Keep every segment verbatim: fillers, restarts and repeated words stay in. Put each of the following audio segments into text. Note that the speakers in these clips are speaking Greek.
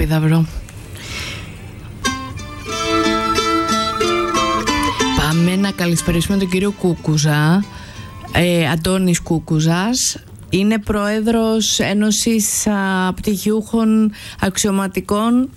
Επίδαυρο. Πάμε να καλησπερίσουμε τον κύριο Κούκουζα, ε, Αντώνης Κούκουζας. Είναι πρόεδρος Ένωσης α, Πτυχιούχων Αξιωματικών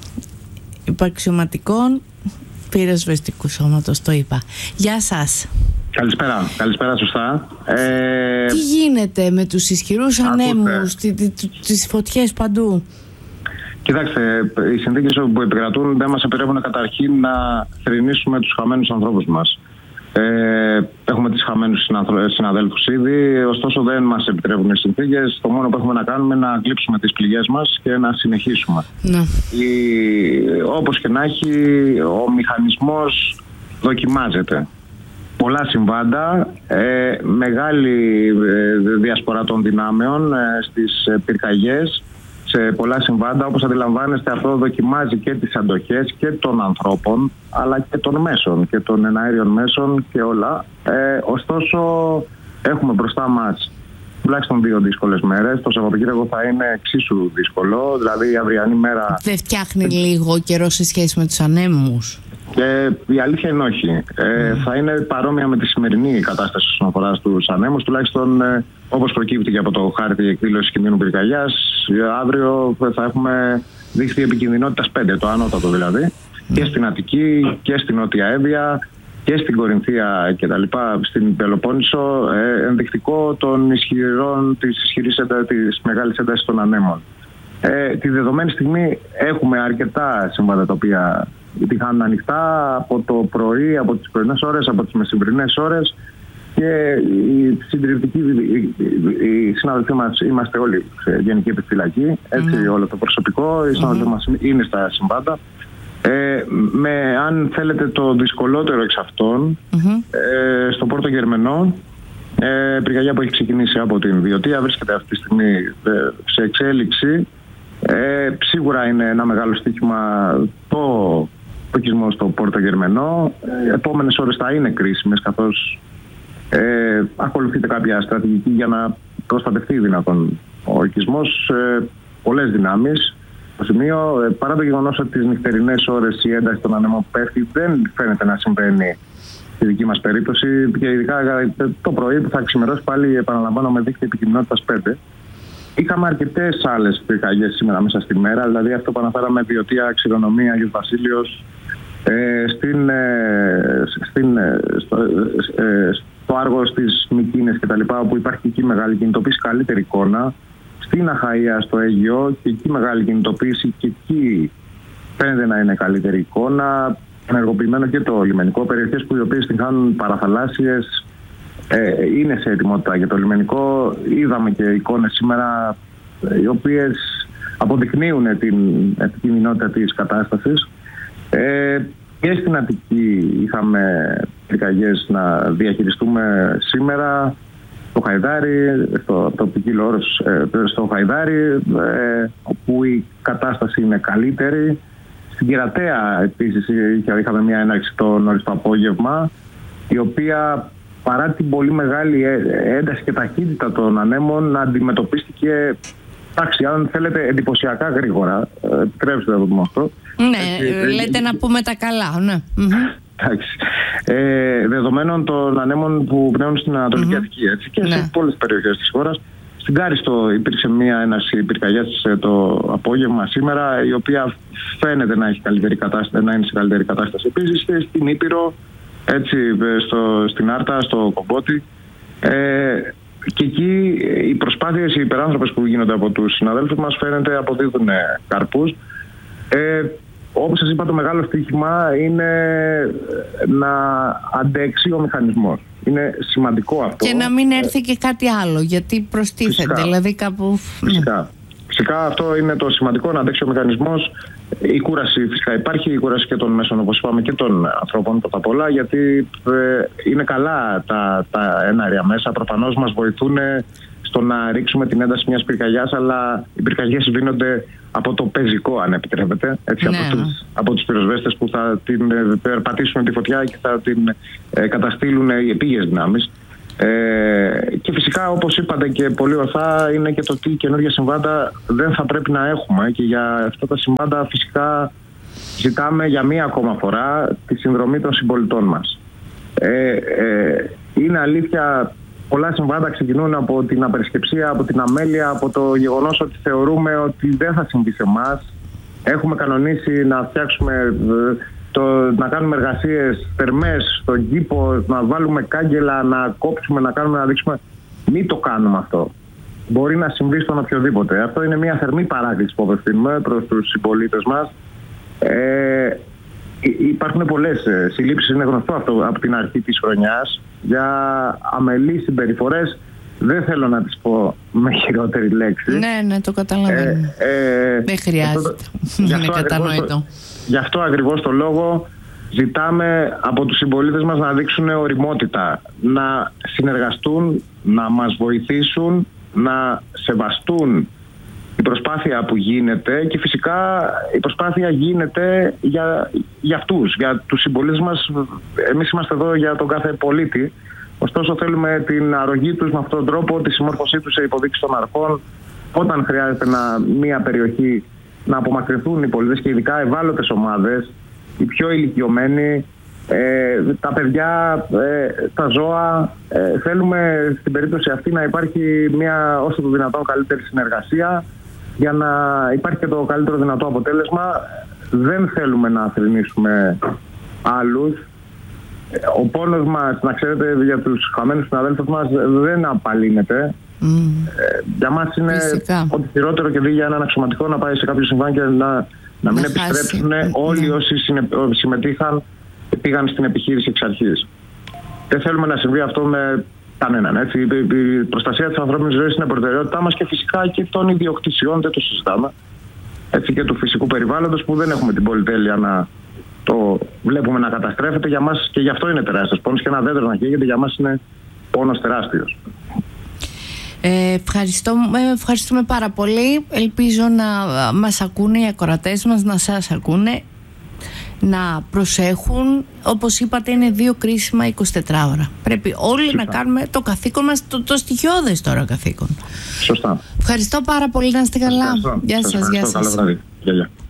Υπαξιωματικών Πυροσβεστικού Σώματος, το είπα. Γεια σας. Καλησπέρα, καλησπέρα σωστά. Ε... Τι γίνεται με τους ισχυρούς ανέμους, τις φωτιές παντού? Κοιτάξτε, οι συνθήκες που επικρατούν δεν μας επιτρέπουν καταρχήν να θρηνήσουμε τους χαμένους ανθρώπους μας. Ε, έχουμε τις χαμένους συναδέλφους ήδη, ωστόσο δεν μας επιτρέπουν οι συνθήκες. Το μόνο που έχουμε να κάνουμε είναι να κλείψουμε τις πληγές μας και να συνεχίσουμε. Ναι. Η, όπως και να έχει, ο μηχανισμός δοκιμάζεται. Πολλά συμβάντα, ε, μεγάλη ε, διασπορά των δυνάμεων ε, στις ε, πυρκαγιές, σε πολλά συμβάντα. Όπως αντιλαμβάνεστε, αυτό δοκιμάζει και τις αντοχές και των ανθρώπων, αλλά και των μέσων και των εναέριων μέσων και όλα. Ε, ωστόσο, έχουμε μπροστά μας τουλάχιστον δύο δύσκολες μέρες. Το Σαββατοκύριακο θα είναι εξίσου δύσκολο, δηλαδή η αυριανή μέρα... Δεν φτιάχνει λίγο καιρό σε σχέση με τους ανέμους? Και η αλήθεια είναι όχι. Ε, mm. Θα είναι παρόμοια με τη σημερινή κατάσταση όσον αφορά στους ανέμους, τουλάχιστον ε, όπως προκύπτει και από το χάρτη εκδήλωσης κινδύνου πυρκαγιάς. Αύριο θα έχουμε δίχτυ επικινδυνότητας πέντε, το ανώτατο δηλαδή, mm. και στην Αττική και στην Νότια Εύβοια και στην Κορινθία κτλ. Στην Πελοπόννησο, ε, ενδεικτικό των ισχυρών, της ισχυρής έντασης, της μεγάλης έντασης των ανέμων. Ε, τη δεδομένη στιγμή έχουμε αρκετά συμβάντα τα οποία τυχάνουν ανοιχτά από το πρωί, από τις πρωινές ώρες, από τις μεσημβρινές ώρες, και οι συντηρητικοί, οι συνάδελφοί μας είμαστε όλοι σε γενική επιφυλακή, έτσι mm. όλο το προσωπικό, οι συνάδελφοί mm. μας είναι στα συμβάντα. Ε, με, αν θέλετε, το δυσκολότερο εξ αυτών, mm-hmm. ε, στο Πόρτο Γερμενό, ε, πυρκαγιά που έχει ξεκινήσει από την Βιωτία, βρίσκεται αυτή τη στιγμή ε, σε εξέλιξη. Ε, σίγουρα είναι ένα μεγάλο στοίχημα το οικισμό στο Πόρτο Γερμενό. Οι επόμενες ώρες θα είναι κρίσιμες, καθώς ε, ακολουθείται κάποια στρατηγική για να προστατευτεί δυνατόν ο οικισμός. Ε, πολλές δυνάμεις στο σημείο, ε, παρά το γεγονός ότι τις νυχτερινές ώρες η ένταση των ανέμων πέφτει, δεν φαίνεται να συμβαίνει στη δική μας περίπτωση, και ειδικά το πρωί που θα ξημερώσει πάλι, επαναλαμβάνω, με δίκτυο επικινδυνότητας πέντε. Είχαμε αρκετές άλλες πυρκαγιές σήμερα μέσα στη μέρα, δηλαδή αυτό που αναφέραμε, Βιωτία, Ξηρονομία, Αγίος Βασίλειος, ε, στην, ε, στην, ε, στο, ε, στο Άργος της Μυκίνες κτλ., όπου υπάρχει εκεί μεγάλη κινητοποίηση, καλύτερη εικόνα. Στην Αχαΐα, στο Αίγυο, και εκεί μεγάλη κινητοποίηση, και εκεί φαίνεται να είναι καλύτερη εικόνα. Ενεργοποιημένο και το λιμενικό, περιοχές που οι οποίες την χάνουν παραθαλάσσιες, Ε, είναι σε ετοιμότητα για το λιμενικό. Είδαμε και εικόνες σήμερα οι οποίες αποδεικνύουν την επικίνδυνοτητα της κατάστασης. Ε, και στην Αττική είχαμε πυρκαγιές να διαχειριστούμε σήμερα. Στο Χαϊδάρι, στο, το ποικίλο όρος, ε, στο Χαϊδάρι, ε, όπου η κατάσταση είναι καλύτερη. Στην Κερατέα επίσης είχαμε μια έναρξη το νωρίς το απόγευμα, η οποία, παρά την πολύ μεγάλη ένταση και ταχύτητα των ανέμων, αντιμετωπίστηκε, εντάξει, αν θέλετε, εντυπωσιακά γρήγορα. Επιτρέψτε να το πούμε αυτό. Ναι, έτσι, λέτε ε, να πούμε τα καλά, ναι. Εντάξει. Ε, δεδομένων των ανέμων που πνέουν στην Ανατολική mm-hmm. Αττική, έτσι, και ναι. σε πολλές περιοχές της χώρας. Στην Κάριστο υπήρξε μια έναρξη πυρκαγιάς το απόγευμα σήμερα, η οποία φαίνεται να, έχει καλύτερη κατάσταση, να είναι σε καλύτερη κατάσταση. Επίσης στην Ήπειρο, έτσι, στο, στην Άρτα, στο Κομπότη. Ε, και εκεί οι προσπάθειες, οι υπεράνθρωπες που γίνονται από τους συναδέλφους μας, φαίνεται αποδίδουν καρπούς. Ε, όπως σας είπα, το μεγάλο στοίχημα είναι να αντέξει ο μηχανισμός. Είναι σημαντικό αυτό. Και να μην έρθει και κάτι άλλο, γιατί προστίθεται. Φυσικά. Δηλαδή κάπου... Φυσικά. Φυσικά αυτό είναι το σημαντικό, να αντέξει ο μηχανισμός. Η κούραση φυσικά υπάρχει, η κούραση και των μέσων, όπως είπαμε, και των ανθρώπων πρώτα απ' όλα, γιατί ε, είναι καλά τα, τα εναέρια μέσα. Προφανώς μας βοηθούν στο να ρίξουμε την ένταση μιας πυρκαγιάς, αλλά οι πυρκαγιές συμβαίνονται από το πεζικό, αν επιτρέπετε, έτσι, ναι. από, τους, από τους πυροσβέστες που θα την περπατήσουν τη φωτιά και θα την ε, καταστήλουν οι επίγειες δυνάμεις. Ε, και φυσικά, όπως είπατε και πολύ ορθά, είναι και το τι καινούργια συμβάντα δεν θα πρέπει να έχουμε, και για αυτά τα συμβάντα φυσικά ζητάμε για μία ακόμα φορά τη συνδρομή των συμπολιτών μας. Ε, ε, είναι αλήθεια, πολλά συμβάντα ξεκινούν από την απερισκεψία, από την αμέλεια, από το γεγονός ότι θεωρούμε ότι δεν θα συμβεί σε εμάς. Έχουμε κανονίσει να φτιάξουμε, το, να κάνουμε εργασίες θερμές στον κήπο, να βάλουμε κάγκελα, να κόψουμε, να κάνουμε, να δείξουμε. Μην το κάνουμε αυτό. Μπορεί να συμβεί στον οποιοδήποτε. Αυτό είναι μια θερμή παράκληση που απευθύνουμε προς τους συμπολίτες μας. Ε, υπάρχουν πολλές συλλήψεις, είναι γνωστό αυτό από την αρχή της χρονιάς, για αμελείς συμπεριφορές. Δεν θέλω να τις πω με χειρότερη λέξη. Ναι, ναι, το καταλαβαίνω. Ε, ε, Δεν χρειάζεται. Είναι κατανοητό. Γι' αυτό ακριβώς το λόγο ζητάμε από τους συμπολίτες μας να δείξουν ωριμότητα, να συνεργαστούν, να μας βοηθήσουν, να σεβαστούν η προσπάθεια που γίνεται, και φυσικά η προσπάθεια γίνεται για, για αυτούς, για τους συμπολίτες μας. Εμείς είμαστε εδώ για τον κάθε πολίτη. Ωστόσο, θέλουμε την αρρωγή τους με αυτόν τον τρόπο, τη συμμόρφωσή τους σε υποδείξεις των αρχών, όταν χρειάζεται να, μια περιοχή να απομακρυνθούν οι πολίτες, και ειδικά ευάλωτες ομάδες, οι πιο ηλικιωμένοι, ε, τα παιδιά, ε, τα ζώα. Ε, θέλουμε στην περίπτωση αυτή να υπάρχει μια όσο το δυνατόν καλύτερη συνεργασία, για να υπάρχει και το καλύτερο δυνατό αποτέλεσμα. Δεν θέλουμε να θρηνήσουμε άλλους. Ο πόνος μας, να ξέρετε, για τους χαμένους συναδέλφους μας δεν απαλύνεται. Mm. Ε, για μας είναι Φυσικά. Ότι χειρότερο, και δει για έναν αξιωματικό να πάει σε κάποιο συμβάν και να, να μην να επιστρέψουν χάσει. όλοι mm. όσοι συμμετείχαν και πήγαν στην επιχείρηση εξ αρχής. Δεν θέλουμε να συμβεί αυτό με κανέναν. Έτσι. Η προστασία της ανθρώπινης ζωής είναι προτεραιότητά μας, και φυσικά και των ιδιοκτησιών, δεν το συζητάμε. Έτσι, και του φυσικού περιβάλλοντος, που δεν έχουμε την πολυτέλεια να το βλέπουμε να καταστρέφεται. Για μας, και γι' αυτό είναι τεράστιος πόνος, και ένα δέντρο να καίγεται για μας είναι πόνος τεράστιος. Ε, ευχαριστώ, ε, ευχαριστούμε πάρα πολύ. Ελπίζω να μας ακούνε οι ακροατές μας, να σας ακούνε, να προσέχουν. Όπως είπατε, είναι δύο κρίσιμα εικοσιτέσσερις ώρα. Πρέπει όλοι Σωστά. να κάνουμε το καθήκον μας, το, το στοιχειώδες τώρα καθήκον. Σωστά. Ευχαριστώ πάρα πολύ, να είστε καλά. Ευχαριστώ. Γεια σας, γεια σας. Καλό βράδυ. Γεια, γεια.